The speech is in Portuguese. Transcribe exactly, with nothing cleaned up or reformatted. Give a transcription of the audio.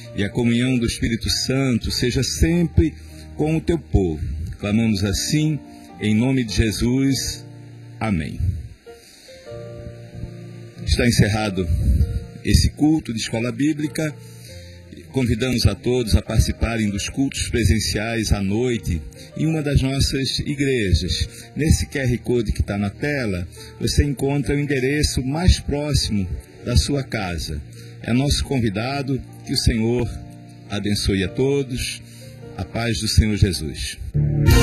e a comunhão do Espírito Santo seja sempre com o teu povo. Clamamos assim, em nome de Jesus. Amém. Está encerrado esse culto de escola bíblica. Convidamos a todos a participarem dos cultos presenciais à noite em uma das nossas igrejas. Nesse Q R Code que está na tela, você encontra o endereço mais próximo da sua casa. É nosso convidado. Que o Senhor abençoe a todos. A paz do Senhor Jesus.